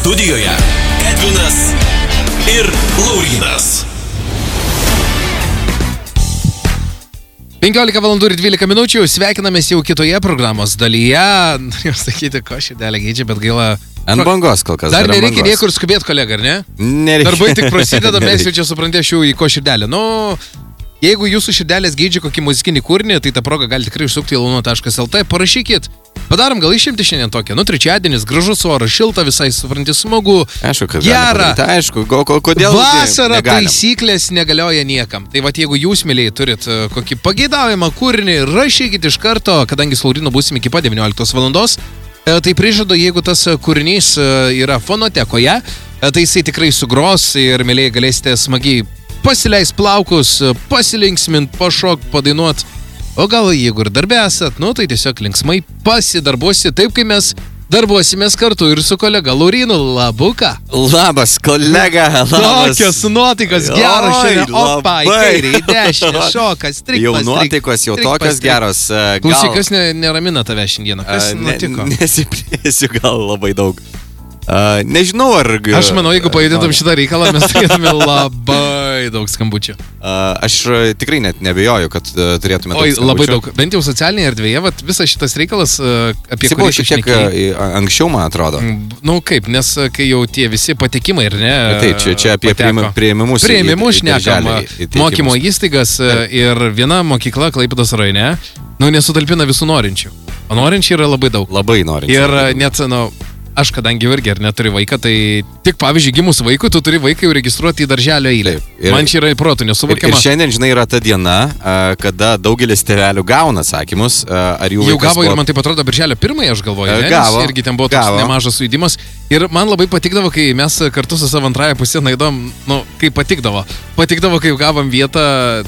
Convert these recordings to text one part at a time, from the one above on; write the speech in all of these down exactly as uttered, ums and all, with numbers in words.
Studijoje Edvinas ir Laurynas. penkiolika valandų ir dvylika minučių, sveikinamės jau kitoje programos dalyje. Norėjau sakyti, ko širdelė geidžia, bet gaila... Ant bangos kol kas. Dar nereikia niekur skubėti, kolega, ar ne? Nereikia. Darbai tik prasideda, mes jau čia suprantė, aš jau į ko širdelę. Nu, jeigu jūsų širdelės geidžia kokį muzikinį kūrinį, tai tą progą gali tikrai užsukti į launo taškas lt, parašykit. Padarom gal išimti šiandien tokią. Nu, trečiadienis, gražus oras, šilta visai, supranti, smagu. Aišku, kad gera. Aišku, kodėl vasara taisyklės negalioja niekam. Tai va, jeigu jūs, mėlyje, turit kokį pageidaujamą kūrinį, rašykit iš karto, kadangi su Laurinu būsim iki pat devynioliktos valandos. Tai prižadu, jeigu tas kūrinys yra fonotekoje, tai jisai tikrai sugros ir, mėlyje, galėsite smagiai pasileis plaukus, pasilinksmint, pašok, padainuot. O gal jeigu ir darbė esat, nu tai tiesiog linksmai pasidarbuosi taip, kaip mes darbuosimės kartu ir su kolega Laurinu. Labuka. Labas, kolega. Labas. Tokios nuotaikos geros šiandien. Opa, į kairį, į dešinę, šokas, trikas. Jau nuotaikos, jau trik, tokios trik. geros. Gal... Klausyk, kas ne, neramina tave šiandieną? Kas ne, nutiko? Nesiplėsiu gal labai daug. Uh, nežinau, ar... Aš manau, jeigu pajudintum šitą reikalą, mes turėtume labai daug skambučių. Uh, aš tikrai net nebejoju, kad uh, turėtume daug Oi, skambučių. labai daug. Bent jau socialinėje erdvėje, vat, visas šitas reikalas, uh, apie kurį kurį šiek tiek uh, anksčiau, man atrodo. Nu kaip, nes kai jau tie visi patekimai, ar ne? Tai čia, čia apie pateko. priėmimus. Priėmimus šnekam, mokymo įstaigas ir viena mokykla Klaipėdos rajone, nu, nesutalpina visų norinčių. O norinčių yra labai daug. Labai norinčių. Ir net, nu... Aš kadangi irgi ar neturiu vaiką, tai tik pavyzdžiui gimus vaikui, tu turi vaiką jau registruoti į darželio eilę. Ir, Man čia yra į protų nesuvokiama. Ir, ir šiandien, žinai, yra ta diena, kada daugelis tėvelių gauna atsakymus, ar jų jau vaikas... Jau gavo ir man taip atrodo birželio pirmąją, aš galvoju, ne? Gavo. Irgi ten buvo toks nemažas sujudimas. Ir man labai patikdavo, kai mes kartu su savo antrąją pusę naidom, nu, kaip patikdavo. Patikdavo, kai gavom vietą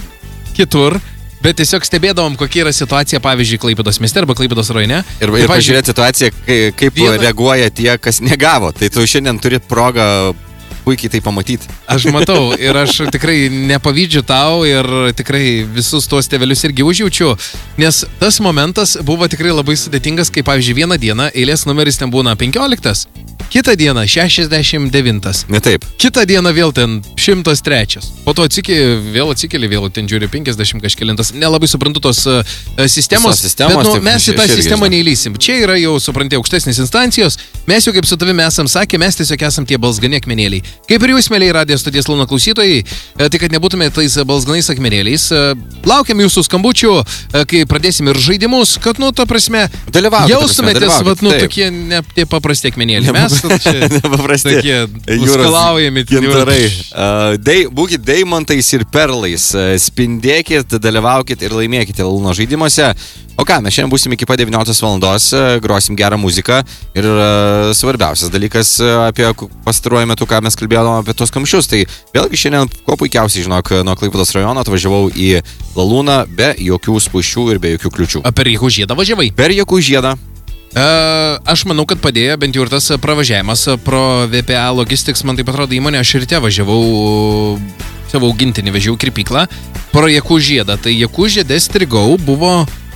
kitur. Bet tiesiog stebėdavom, kokia yra situacija, pavyzdžiui, Klaipėdos mieste arba Klaipėdos rajone. Ir, ir pažiūrėti situaciją, kaip, kaip viena... reaguoja tie, kas negavo. Tai tu šiandien turi progą puikiai tai pamatyti. Aš matau ir aš tikrai nepavydžiu tau ir tikrai visus tuos tėvelius irgi užjaučiu, nes tas momentas buvo tikrai labai sudėtingas, kai pavyzdžiui vieną dieną eilės numeris ten būna penkioliktas, kitą dieną šešiasdešimt devintas. Ne taip. Kitą dieną vėl ten šimtas trečias. Po to atsikeli, vėl atsikeli, vėl ten žiūri penkiasdešimt kažkelintas. Nelabai suprantu tos uh, sistemos, sistemos, bet nu, taip, mes į tą sistemą neįlysim. Čia yra jau, supranti, aukštesnės instancijos. Mes jau kaip su tavimi esam sakę, mes tiesiog esam tie balsgani akmenėliai. Kaip ir jūs, mėlyje radijos stoties Launo klausytojai, tai kad nebūtume tais balsganais akmenėliais, laukiam jūsų skambučių, kai pradėsim ir žaidimus, kad, nu, ta prasme, jaustumėtės, vat, nu, tokie ne tie paprasti akmenėliai. Mes čia paprasti tokie nuskalaujami. Gintarai. Uh, dei, būkit deimantais ir perlais, uh, spindėkit, dalyvaukit ir laimėkite Launo žaidimuose. O ką, mes šiandien būsim iki pat devynioliktos valandos, grosim gerą muziką ir uh, svarbiausias dalykas uh, apie pastaruoju metu, ką mes kalbėjome apie tos kamščius. Tai vėlgi šiandien, kuo puikiausiai, žinok, nuo Klaipėdos rajono atvažiavau į Lalūną be jokių spūsčių ir be jokių kliučių. A, per Jakų žiedą važiavai? Per Jakų žiedą. Uh, aš manau, kad padėjo bent jau ir tas pravažiavimas pro V P A Logistics, man taip atrodo įmonė, aš ryte važiavau, savo augintinį vežiau kirpyklą pro Jakų žiedą. Tai Jakų žiedė strigau buvo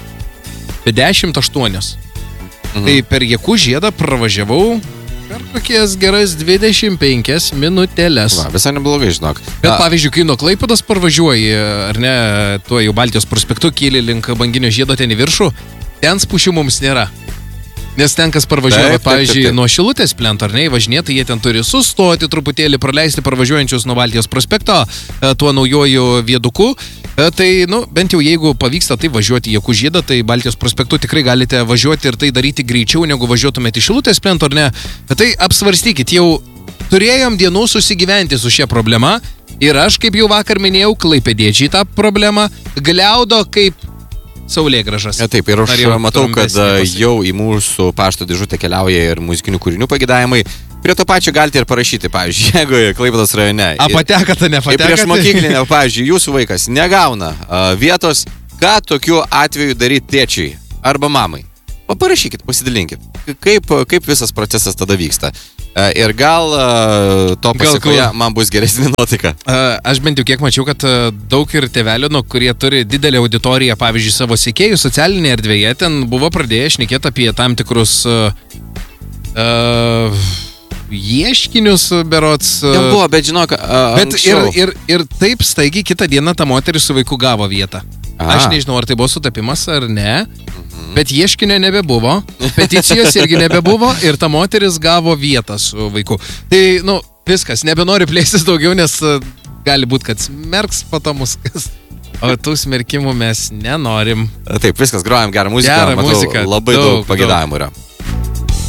dešimt aštuonios. Mhm. Tai per Jakų žiedą pravažiavau per kokias geras dvidešimt penkias minutėlės. Va, visai neblogai, žinok. Bet A. pavyzdžiui, kai nuo Klaipėdos parvažiuoji, ar ne, tuo jau Baltijos prospektu kyli link banginio žiedo ten į viršų, ten spūšių mums nėra. Nes ten, kas parvažiuoja, pavyzdžiui, taip, taip, taip. nuo Šilutės plento, ar ne, važinėti, jie ten turi sustoti truputėlį, praleisti parvažiuojančius nuo Baltijos prospekto tuo naujoju vieduku. Tai, nu, bent jau jeigu pavyksta tai važiuoti į Jakų žiedą, tai Baltijos prospektu tikrai galite važiuoti ir tai daryti greičiau, negu važiuotumėte į Šilutės plento, ar ne. Tai apsvarstykit, jau turėjom dienų susigyventi su šia problema ir aš, kaip jau vakar minėjau, klaipėdiečiai tą problemą gliaudo kaip saulėgražas. Ja, taip, ir aš Norėjau matau, kad jau į mūsų pašto dėžutę keliauja ir muzikinių kūrinių pagėdavimai. Prie to pačio galite ir parašyti, pavyzdžiui, jeigu Klaipėdos rajone. A, patekate, nepatekate? Ir prieš mokyklinę, pavyzdžiui, jūsų vaikas negauna uh, vietos, ką tokiu atveju daryti tėčiai arba mamai. Parašykit, pasidalinkit, kaip, kaip visas procesas tada vyksta. Ir gal to pasakoje man bus geresnė nuotaika. Aš bent jau kiek mačiau, kad daug ir tėvelių, nu, kurie turi didelę auditoriją, pavyzdžiui, savo sekėjų socialinėje erdvėje, ten buvo pradėję šnekėti apie tam tikrus uh, ieškinius berots. Ten buvo, bet žinok, uh, Bet ir, ir, ir taip staigiai kitą dieną ta moteris su vaiku gavo vietą. Aha. Aš nežinau, ar tai buvo sutapimas ar ne, bet ieškinio nebebuvo, peticijos irgi nebebuvo ir ta moteris gavo vietą su vaiku. Tai, nu, viskas, nebenori plėstis daugiau, nes gali būti, kad smerks po to mus kas. O tų smerkimų mes nenorim. Taip, viskas, grojam gerą muziką. Gerą Matau, muziką. labai daug, Daug, daug pagėdavimų yra.